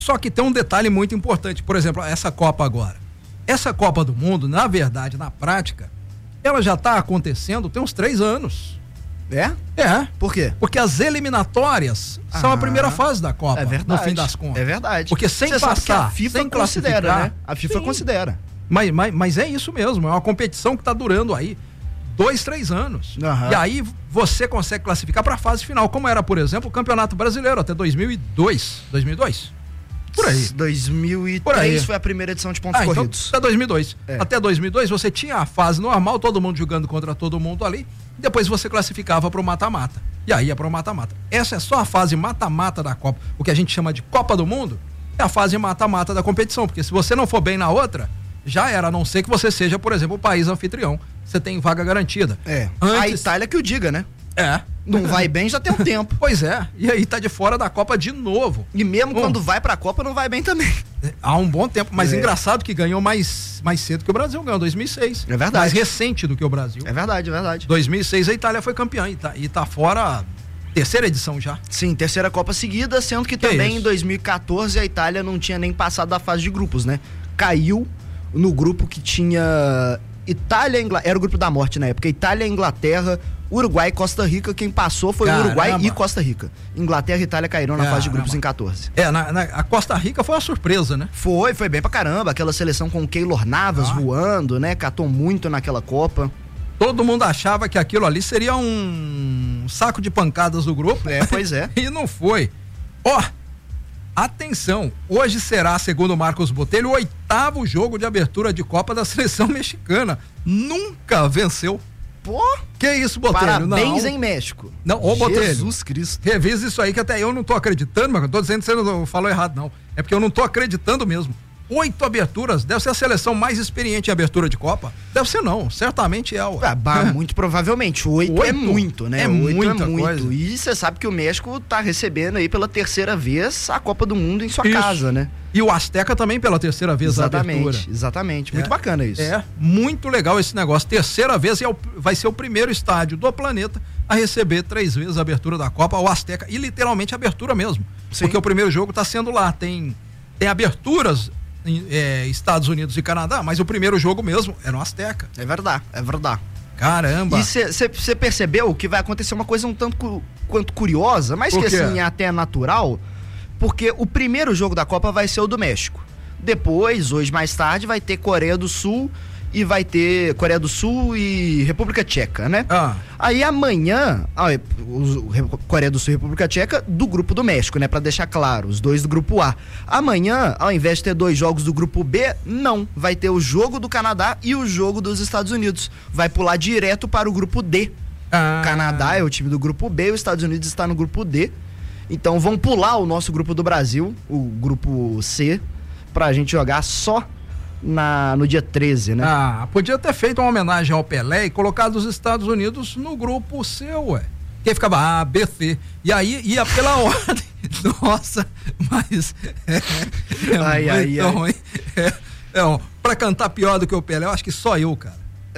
Só que tem um detalhe muito importante, por exemplo, essa Copa agora. Essa Copa do Mundo, na verdade, na prática, ela já está acontecendo tem uns 3 anos. É? É. Por quê? Porque as eliminatórias são a primeira fase da Copa, é verdade, no fim das contas. É verdade. Porque sem Você passar, sabe que a FIFA sem considera, né? A FIFA sim. considera. Mas é isso mesmo, é uma competição que está durando aí 2, 3 anos. Uhum. E aí você consegue classificar para a fase final, como era, por exemplo, o Campeonato Brasileiro até 2002. Por aí. 2003 por aí. foi a primeira edição de pontos corridos. Então, até 2002. É. Até 2002 você tinha a fase normal, todo mundo jogando contra todo mundo ali, depois você classificava para o mata-mata. E aí ia para o mata-mata. Essa é só a fase mata-mata da Copa. O que a gente chama de Copa do Mundo é a fase mata-mata da competição, porque se você não for bem na outra, já era, a não ser que você seja, por exemplo, o país anfitrião. Você tem vaga garantida. É. Antes... A Itália que o diga, né? É. Não vai bem já tem um tempo. Pois é. E aí tá de fora da Copa de novo. E mesmo quando vai pra Copa, não vai bem também. Há um bom tempo. Mas engraçado que ganhou mais cedo que o Brasil ganhou, 2006. É verdade. Mais recente do que o Brasil. É verdade, é verdade. 2006 a Itália foi campeã e tá fora... Terceira edição já. Sim, terceira Copa seguida, sendo que também em 2014 a Itália não tinha nem passado da fase de grupos, né? Caiu no grupo que tinha Itália e Inglaterra, era o grupo da morte na época, Itália, Inglaterra, Uruguai e Costa Rica. Quem passou foi o Uruguai e Costa Rica. Inglaterra e Itália caíram na fase de grupos em 14. A Costa Rica foi uma surpresa, né? Foi bem pra caramba, aquela seleção com o Keylor Navas voando, né? Catou muito naquela Copa. Todo mundo achava que aquilo ali seria um saco de pancadas do grupo. Pois é. E não foi. Atenção, hoje será, segundo Marcos Botelho, o 8º jogo de abertura de Copa da seleção mexicana. Nunca venceu. Pô, que isso, Botelho? Parabéns em México. Não, Botelho. Jesus Cristo. Revisa isso aí que até eu não tô acreditando, mas eu tô dizendo que você não falou errado, não. É porque eu não tô acreditando mesmo. 8 aberturas, deve ser a seleção mais experiente em abertura de Copa? Deve ser não, certamente é. Muito provavelmente, 8 é muito, né? É 8 muita é muito. Coisa. E você sabe que o México tá recebendo aí pela terceira vez a Copa do Mundo em sua casa, né? E o Azteca também pela terceira vez a abertura. Exatamente, muito bacana isso. É, muito legal esse negócio, terceira vez vai ser o primeiro estádio do planeta a receber 3 vezes a abertura da Copa, o Azteca, e literalmente a abertura mesmo. Sim. Porque o primeiro jogo tá sendo lá, tem aberturas Estados Unidos e Canadá, mas o primeiro jogo mesmo era no Azteca. É verdade. Caramba! E você percebeu que vai acontecer uma coisa um tanto quanto curiosa, mas que assim é até natural, porque o primeiro jogo da Copa vai ser o do México. Depois, hoje mais tarde, vai ter Coreia do Sul e vai ter Coreia do Sul e República Tcheca, né? Aí amanhã, Coreia do Sul e República Tcheca do grupo do México, né? Pra deixar claro, os 2 do grupo A. Amanhã, ao invés de ter 2 jogos do grupo B, não. Vai ter o jogo do Canadá e o jogo dos Estados Unidos. Vai pular direto para o grupo D. O Canadá é o time do grupo B e os Estados Unidos está no grupo D. Então vão pular o nosso grupo do Brasil, o grupo C, pra gente jogar só no dia 13, né? Podia ter feito uma homenagem ao Pelé e colocado os Estados Unidos no grupo C, ué. Que ficava A, B, C. E aí ia pela ordem. Nossa, mas ruim. Pra cantar pior do que o Pelé, eu acho que só eu, cara.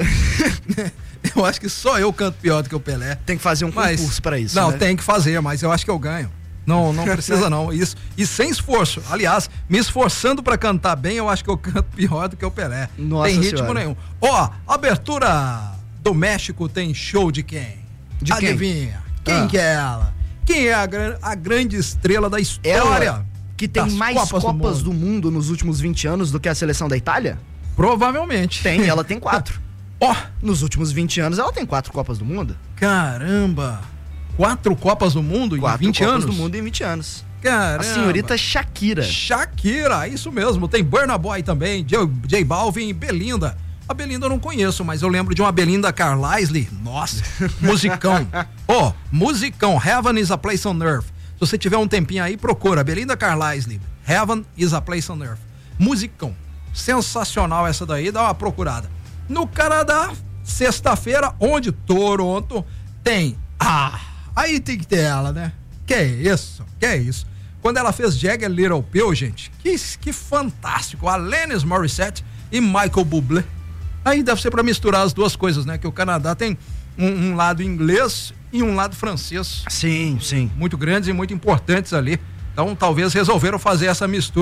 Eu acho que só eu canto pior do que o Pelé. Tem que fazer um concurso pra isso, não, né? Tem que fazer, mas eu acho que eu ganho. Não precisa não, isso, e sem esforço, aliás, me esforçando pra cantar bem, eu acho que eu canto pior do que o Pelé. Nossa tem ritmo senhora. nenhum. Abertura do México tem show de quem? Adivinha? Quem que é ela? Quem é a grande estrela da história? Ela, que tem mais Copas do mundo nos últimos 20 anos do que a seleção da Itália? Provavelmente. Ela tem 4. Nos últimos 20 anos ela tem 4 Copas do Mundo. Caramba! 4 Copas do Mundo em 20 anos? 4 Copas do Mundo em 20 anos. Caramba. A senhorita Shakira. Isso mesmo. Tem Burna Boy também, J Balvin e Belinda. A Belinda eu não conheço, mas eu lembro de uma Belinda Carlisle. Nossa, musicão. Musicão. Heaven is a Place on Earth. Se você tiver um tempinho aí, procura. Belinda Carlisle. Heaven is a Place on Earth. Musicão. Sensacional essa daí, dá uma procurada. No Canadá, sexta-feira, onde Toronto tem... Aí tem que ter ela, né? Que isso? Quando ela fez Jagged Little Pill, gente, que fantástico. Alanis Morissette e Michael Bublé. Aí deve ser pra misturar as duas coisas, né? Que o Canadá tem um lado inglês e um lado francês. Sim. Muito grandes e muito importantes ali Então talvez resolveram fazer essa mistura